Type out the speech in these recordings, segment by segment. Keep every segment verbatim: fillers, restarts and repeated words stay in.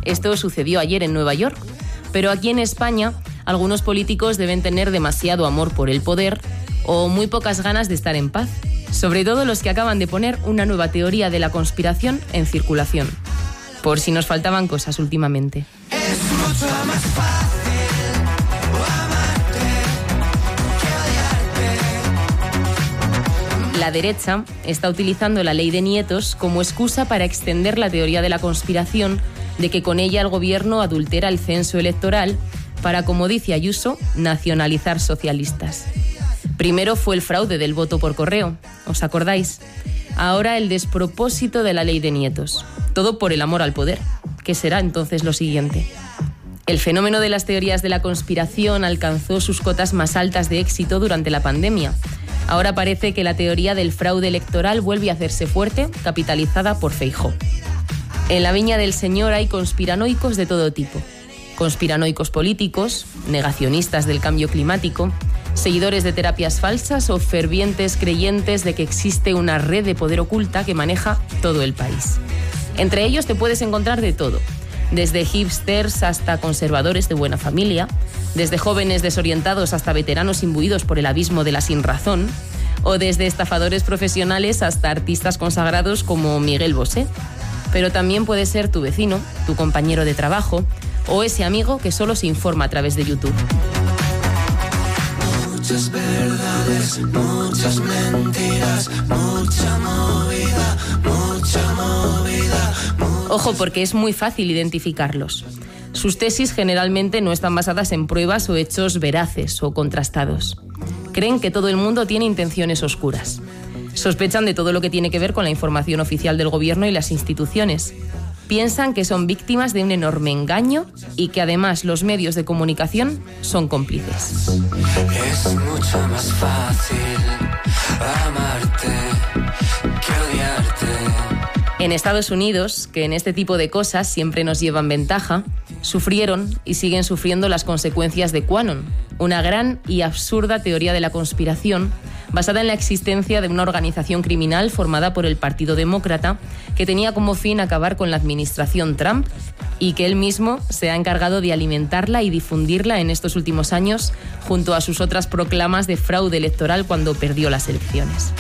Esto sucedió ayer en Nueva York, pero aquí en España algunos políticos deben tener demasiado amor por el poder o muy pocas ganas de estar en paz, sobre todo los que acaban de poner una nueva teoría de la conspiración en circulación, por si nos faltaban cosas últimamente. Es mucho más fácil amarte que odiarte. La derecha está utilizando la ley de nietos como excusa para extender la teoría de la conspiración de que con ella el gobierno adultera el censo electoral para, como dice Ayuso, nacionalizar socialistas. Primero fue el fraude del voto por correo, ¿os acordáis? Ahora el despropósito de la ley de nietos. Todo por el amor al poder. ¿Qué será entonces lo siguiente? El fenómeno de las teorías de la conspiración alcanzó sus cotas más altas de éxito durante la pandemia. Ahora parece que la teoría del fraude electoral vuelve a hacerse fuerte, capitalizada por Feijóo. En la viña del Señor hay conspiranoicos de todo tipo. Conspiranoicos políticos, negacionistas del cambio climático, seguidores de terapias falsas o fervientes creyentes de que existe una red de poder oculta que maneja todo el país. Entre ellos te puedes encontrar de todo, desde hipsters hasta conservadores de buena familia, desde jóvenes desorientados hasta veteranos imbuidos por el abismo de la sinrazón, o desde estafadores profesionales hasta artistas consagrados como Miguel Bosé. Pero también puede ser tu vecino, tu compañero de trabajo o ese amigo que solo se informa a través de YouTube. Muchas verdades, muchas mentiras, mucha movida, mucha movida. Mucha... Ojo, porque es muy fácil identificarlos. Sus tesis generalmente no están basadas en pruebas o hechos veraces o contrastados. Creen que todo el mundo tiene intenciones oscuras. Sospechan de todo lo que tiene que ver con la información oficial del gobierno y las instituciones. Piensan que son víctimas de un enorme engaño y que además los medios de comunicación son cómplices. Es mucho más fácil amarte que odiarte. En Estados Unidos, que en este tipo de cosas siempre nos llevan ventaja, sufrieron y siguen sufriendo las consecuencias de QAnon, una gran y absurda teoría de la conspiración basada en la existencia de una organización criminal formada por el Partido Demócrata que tenía como fin acabar con la administración Trump y que él mismo se ha encargado de alimentarla y difundirla en estos últimos años junto a sus otras proclamas de fraude electoral cuando perdió las elecciones.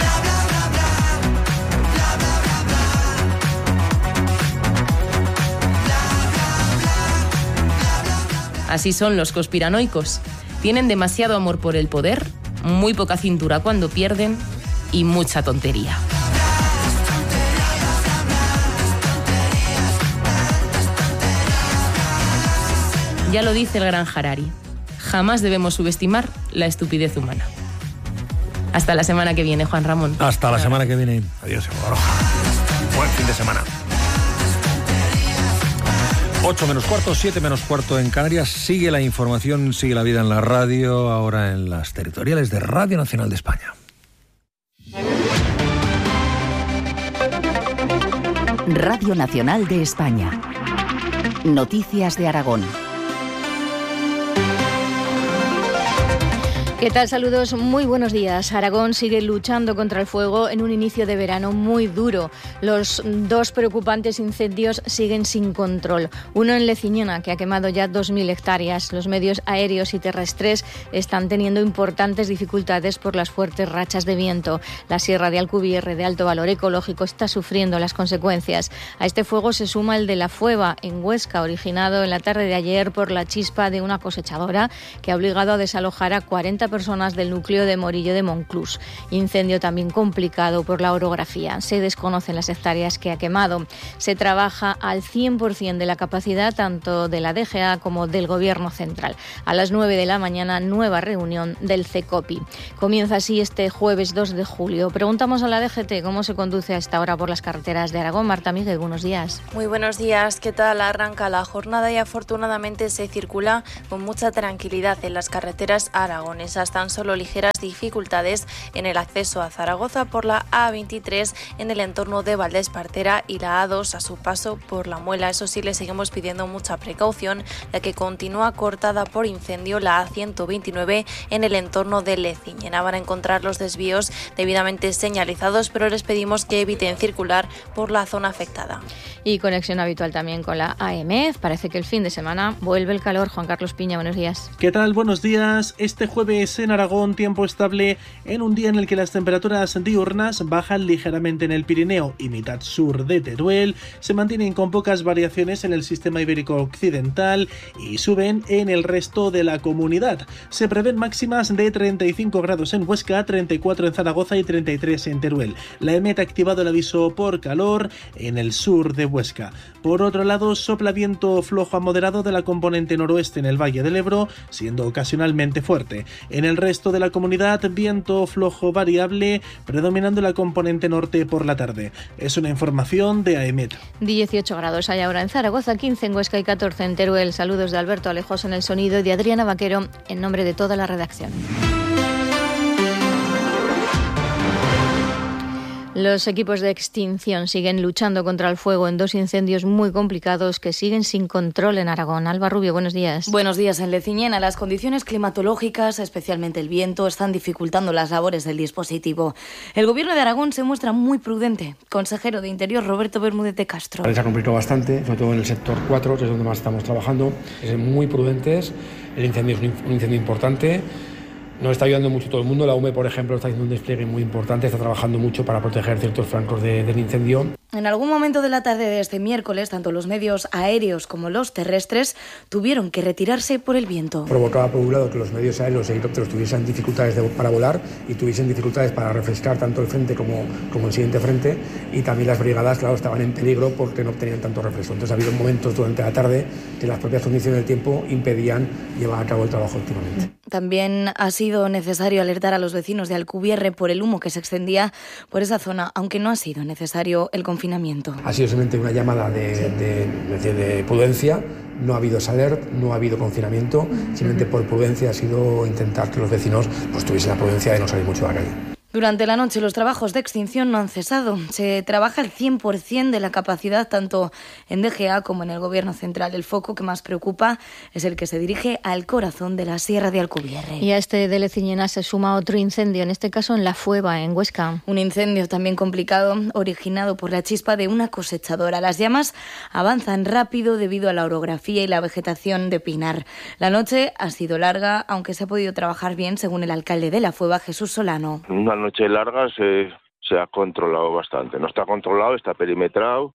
Así son los conspiranoicos. Tienen demasiado amor por el poder, muy poca cintura cuando pierden y mucha tontería. Ya lo dice el gran Harari, jamás debemos subestimar la estupidez humana. Hasta la semana que viene, Juan Ramón. Hasta la semana que viene. Adiós, Baroja. Buen fin de semana. ocho menos cuarto, siete menos cuarto en Canarias. Sigue la información, sigue la vida en la radio, ahora en las territoriales de Radio Nacional de España. Radio Nacional de España. Noticias de Aragón. ¿Qué tal? Saludos, muy buenos días. Aragón sigue luchando contra el fuego en un inicio de verano muy duro. Los dos preocupantes incendios siguen sin control. Uno en Leciñona, que ha quemado ya dos mil hectáreas. Los medios aéreos y terrestres están teniendo importantes dificultades por las fuertes rachas de viento. La Sierra de Alcubierre, de alto valor ecológico, está sufriendo las consecuencias. A este fuego se suma el de La Fueva, en Huesca, originado en la tarde de ayer por la chispa de una cosechadora que ha obligado a desalojar a cuarenta personas del núcleo de Morillo de Monclús. Incendio también complicado por la orografía. Se desconocen las hectáreas que ha quemado. Se trabaja al cien por ciento de la capacidad tanto de la D G A como del Gobierno Central. A las nueve de la mañana, nueva reunión del CECOPI. Comienza así este jueves dos de julio. Preguntamos a la D G T cómo se conduce a esta hora por las carreteras de Aragón. Marta Miguel, buenos días. Muy buenos días. ¿Qué tal? Arranca la jornada y afortunadamente se circula con mucha tranquilidad en las carreteras aragonesas. esas tan solo ligeras dificultades en el acceso a Zaragoza por la A veintitrés en el entorno de Valdespartera y la A dos a su paso por La Muela. Eso sí, le seguimos pidiendo mucha precaución, ya que continúa cortada por incendio la A ciento veintinueve en el entorno de Leciñena. Van a encontrar los desvíos debidamente señalizados, pero les pedimos que eviten circular por la zona afectada. Y conexión habitual también con la A M E Z. Parece que el fin de semana vuelve el calor. Juan Carlos Piña, buenos días. ¿Qué tal? Buenos días. Este jueves en Aragón, tiempo estable en un día en el que las temperaturas diurnas bajan ligeramente en el Pirineo y mitad sur de Teruel, se mantienen con pocas variaciones en el sistema ibérico occidental y suben en el resto de la comunidad. Se prevén máximas de treinta y cinco grados en Huesca, treinta y cuatro en Zaragoza y treinta y tres en Teruel. La E M E T ha activado el aviso por calor en el sur de Huesca. Por otro lado, sopla viento flojo a moderado de la componente noroeste en el Valle del Ebro, siendo ocasionalmente fuerte. En el resto de la comunidad, viento flojo variable, predominando la componente norte por la tarde. Es una información de A E M E T. dieciocho grados hay ahora en Zaragoza, quince en Huesca y catorce en Teruel. Saludos de Alberto Alejos en el sonido y de Adriana Vaquero en nombre de toda la redacción. Los equipos de extinción siguen luchando contra el fuego en dos incendios muy complicados que siguen sin control en Aragón. Alba Rubio, buenos días. Buenos días. En Leciñena, las condiciones climatológicas, especialmente el viento, están dificultando las labores del dispositivo. El Gobierno de Aragón se muestra muy prudente. Consejero de Interior, Roberto Bermúdez de Castro. Se ha cumplido bastante, sobre todo en el sector cuatro, que es donde más estamos trabajando. Es muy prudentes. El incendio es un incendio importante. Nos está ayudando mucho todo el mundo. La U M E, por ejemplo, está haciendo un despliegue muy importante, está trabajando mucho para proteger ciertos flancos de, del incendio. En algún momento de la tarde de este miércoles, tanto los medios aéreos como los terrestres tuvieron que retirarse por el viento. Provocaba, por un lado, que los medios aéreos, los helicópteros, tuviesen dificultades de, para volar y tuviesen dificultades para refrescar tanto el frente como, como el siguiente frente, y también las brigadas, claro, estaban en peligro porque no obtenían tanto refresco. Entonces ha habido momentos durante la tarde que las propias condiciones del tiempo impedían llevar a cabo el trabajo óptimamente. También ha sido necesario alertar a los vecinos de Alcubierre por el humo que se extendía por esa zona, aunque no ha sido necesario el confinamiento. Ha sido simplemente una llamada de, de, de, de prudencia. No ha habido alert, no ha habido confinamiento. Simplemente por prudencia ha sido intentar que los vecinos pues, tuviesen la prudencia de no salir mucho a la calle. Durante la noche los trabajos de extinción no han cesado. Se trabaja el cien por ciento de la capacidad tanto en D G A como en el Gobierno central. El foco que más preocupa es el que se dirige al corazón de la Sierra de Alcubierre. Y a este de Leciñena se suma otro incendio, en este caso en La Fueva, en Huesca. Un incendio también complicado, originado por la chispa de una cosechadora. Las llamas avanzan rápido debido a la orografía y la vegetación de pinar. La noche ha sido larga, aunque se ha podido trabajar bien, según el alcalde de La Fueva, Jesús Solano. Una noche larga se, se ha controlado bastante. No está controlado, está perimetrado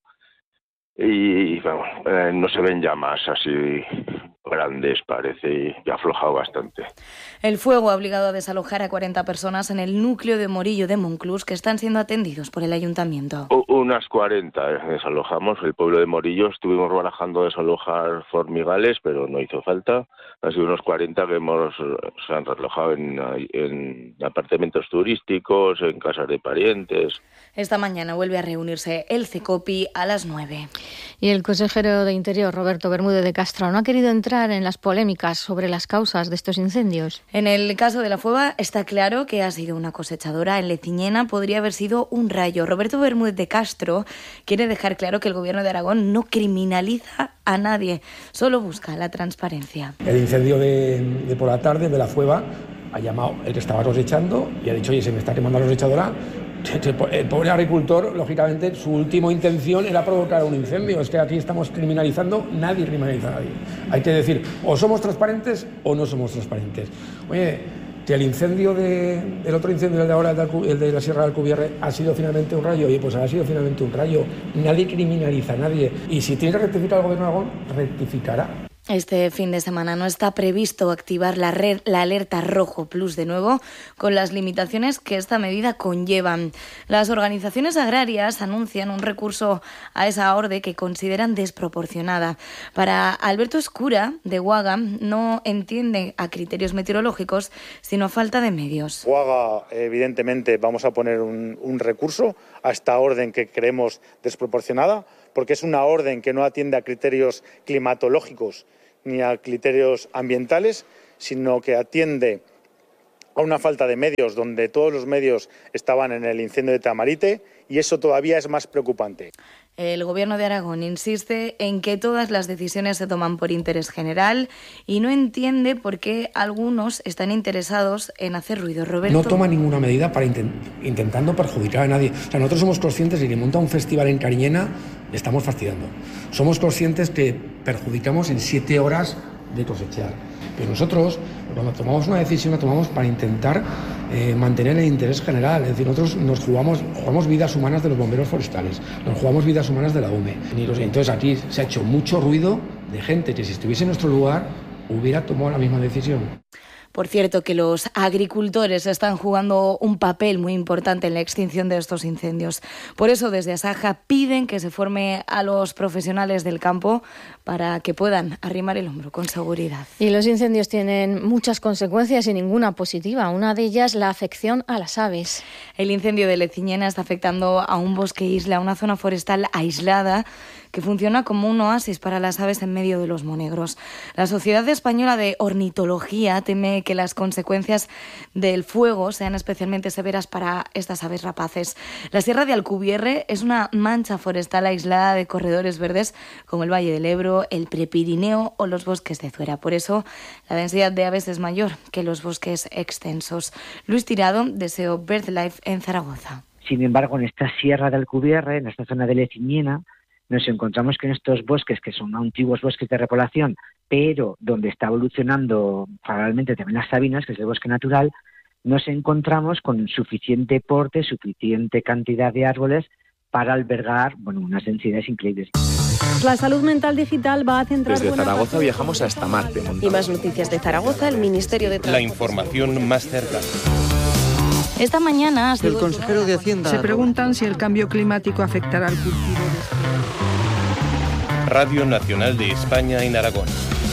y bueno, eh, no se ven llamas así grandes, parece, y ha aflojado bastante. El fuego ha obligado a desalojar a cuarenta personas en el núcleo de Morillo de Monclús, que están siendo atendidos por el ayuntamiento. U- unas cuarenta desalojamos. El pueblo de Morillo estuvimos barajando desalojar Formigales, pero no hizo falta. Han sido unos cuarenta que hemos se han relojado en, en apartamentos turísticos, en casas de parientes. Esta mañana vuelve a reunirse el CECOPI a las nueve. Y el consejero de Interior, Roberto Bermúdez de Castro, no ha querido entrar en las polémicas sobre las causas de estos incendios. En el caso de La Fueva está claro que ha sido una cosechadora. En Leciñena podría haber sido un rayo. Roberto Bermúdez de Castro quiere dejar claro que el Gobierno de Aragón no criminaliza a nadie, solo busca la transparencia. El incendio de, de por la tarde de La Fueva ha llamado el que estaba cosechando y ha dicho, oye, se me está quemando la cosechadora. El pobre agricultor, lógicamente, su última intención era provocar un incendio. Es que aquí estamos criminalizando, nadie criminaliza a nadie. Hay que decir, o somos transparentes o no somos transparentes. Oye, que el incendio de, el otro incendio, el de ahora, el de la Sierra de Alcubierre, ha sido finalmente un rayo. Oye, pues ha sido finalmente un rayo. Nadie criminaliza a nadie. Y si tiene que rectificar el Gobierno de Aragón, rectificará. Este fin de semana no está previsto activar la, red, la alerta rojo plus de nuevo, con las limitaciones que esta medida conlleva. Las organizaciones agrarias anuncian un recurso a esa orden que consideran desproporcionada. Para Alberto Escura, de Uaga, no entiende a criterios meteorológicos, sino a falta de medios. Uaga, evidentemente, vamos a poner un, un recurso a esta orden que creemos desproporcionada, porque es una orden que no atiende a criterios climatológicos ni a criterios ambientales, sino que atiende a una falta de medios, donde todos los medios estaban en el incendio de Tamarite, y eso todavía es más preocupante. El Gobierno de Aragón insiste en que todas las decisiones se toman por interés general y no entiende por qué algunos están interesados en hacer ruido. Roberto. No toma ninguna medida para intent- intentando perjudicar a nadie. O sea, nosotros somos conscientes de que monta un festival en Cariñena, le estamos fastidiando. Somos conscientes que perjudicamos en siete horas de cosechar. Pero nosotros, cuando tomamos una decisión, la tomamos para intentar eh, mantener el interés general. Es decir, nosotros nos jugamos, jugamos vidas humanas de los bomberos forestales, nos jugamos vidas humanas de la U M E. Entonces aquí se ha hecho mucho ruido de gente que si estuviese en nuestro lugar hubiera tomado la misma decisión. Por cierto, que los agricultores están jugando un papel muy importante en la extinción de estos incendios. Por eso, desde Asaja piden que se forme a los profesionales del campo para que puedan arrimar el hombro con seguridad. Y los incendios tienen muchas consecuencias y ninguna positiva. Una de ellas, la afección a las aves. El incendio de Leciñena está afectando a un bosque isla, una zona forestal aislada que funciona como un oasis para las aves en medio de los monegros. La Sociedad Española de Ornitología teme que las consecuencias del fuego sean especialmente severas para estas aves rapaces. La Sierra de Alcubierre es una mancha forestal aislada de corredores verdes como el Valle del Ebro, el Prepirineo o los bosques de Zuera. Por eso, la densidad de aves es mayor que los bosques extensos. Luis Tirado, de S E O BirdLife en Zaragoza. Sin embargo, en esta Sierra de Alcubierre, en esta zona de Leciñena, nos encontramos que en estos bosques, que son antiguos bosques de repoblación, pero donde está evolucionando paralelamente también las sabinas, que es el bosque natural, nos encontramos con suficiente porte, suficiente cantidad de árboles para albergar, bueno, unas densidades increíbles. La salud mental digital va a centrar... Desde Zaragoza viajamos hasta Marte. Y más noticias de Zaragoza, el Ministerio de Transporte. La información más cercana. Esta mañana... El consejero de Hacienda... Se preguntan si el cambio climático afectará al cultivo de... Radio Nacional de España en Aragón.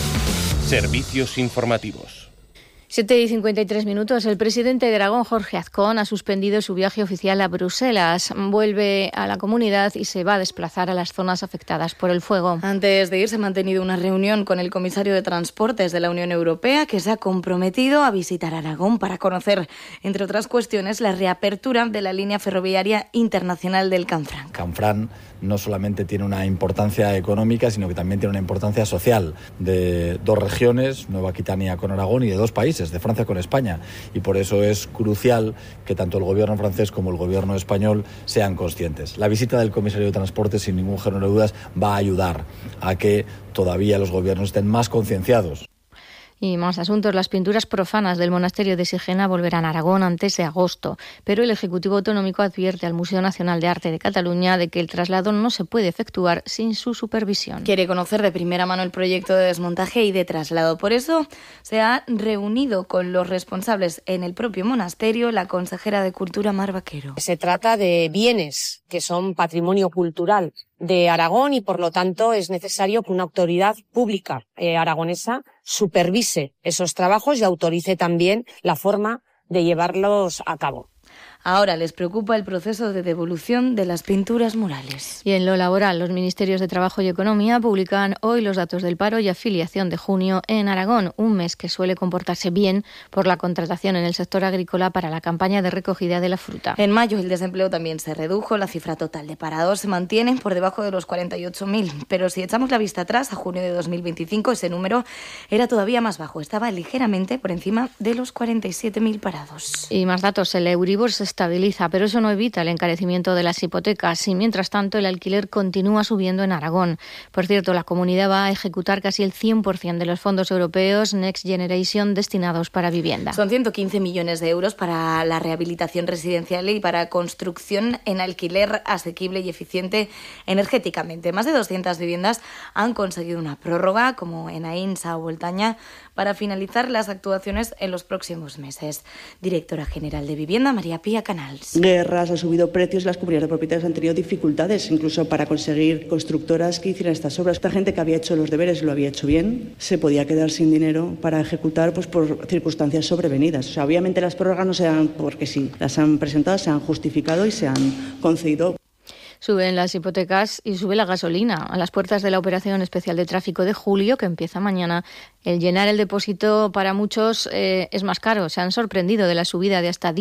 Servicios informativos. siete y cincuenta y tres minutos. El presidente de Aragón, Jorge Azcón, ha suspendido su viaje oficial a Bruselas. Vuelve a la comunidad y se va a desplazar a las zonas afectadas por el fuego. Antes de ir, se ha mantenido una reunión con el comisario de Transportes de la Unión Europea, que se ha comprometido a visitar Aragón para conocer, entre otras cuestiones, la reapertura de la línea ferroviaria internacional del Canfranc. Canfranc no solamente tiene una importancia económica, sino que también tiene una importancia social de dos regiones, Nueva Aquitania con Aragón, y de dos países, de Francia con España. Y por eso es crucial que tanto el gobierno francés como el gobierno español sean conscientes. La visita del comisario de Transporte, sin ningún género de dudas, va a ayudar a que todavía los gobiernos estén más concienciados. Y más asuntos. Las pinturas profanas del monasterio de Sigena volverán a Aragón antes de agosto, pero el Ejecutivo Autonómico advierte al Museo Nacional de Arte de Cataluña de que el traslado no se puede efectuar sin su supervisión. Quiere conocer de primera mano el proyecto de desmontaje y de traslado. Por eso se ha reunido con los responsables en el propio monasterio la consejera de Cultura, Mar Vaquero. Se trata de bienes que son patrimonio cultural de Aragón y, por lo tanto, es necesario que una autoridad pública eh, aragonesa supervise esos trabajos y autorice también la forma de llevarlos a cabo. Ahora les preocupa el proceso de devolución de las pinturas murales. Y en lo laboral, los Ministerios de Trabajo y Economía publican hoy los datos del paro y afiliación de junio en Aragón, un mes que suele comportarse bien por la contratación en el sector agrícola para la campaña de recogida de la fruta. En mayo el desempleo también se redujo, la cifra total de parados se mantiene por debajo de los cuarenta y ocho mil, pero si echamos la vista atrás, a junio de dos mil veinticinco, ese número era todavía más bajo, estaba ligeramente por encima de los cuarenta y siete mil parados. Y más datos, el Euribor se estabiliza, pero eso no evita el encarecimiento de las hipotecas y, mientras tanto, el alquiler continúa subiendo en Aragón. Por cierto, la comunidad va a ejecutar casi el cien por ciento de los fondos europeos Next Generation destinados para vivienda. Son ciento quince millones de euros para la rehabilitación residencial y para construcción en alquiler asequible y eficiente energéticamente. Más de doscientas viviendas han conseguido una prórroga, como en Aínsa o Voltaña, para finalizar las actuaciones en los próximos meses. Directora General de Vivienda, María Pía Canals. Guerras, han subido precios, las comunidades de propietarios han tenido dificultades incluso para conseguir constructoras que hicieran estas obras. Esta gente que había hecho los deberes lo había hecho bien, se podía quedar sin dinero para ejecutar pues por circunstancias sobrevenidas. O sea, obviamente las prórrogas no se dan porque sí, las han presentado, se han justificado y se han concedido. suben las hipotecas y sube la gasolina. A las puertas de la operación especial de tráfico de julio, que empieza mañana, el llenar el depósito para muchos eh, es más caro. Se han sorprendido de la subida de hasta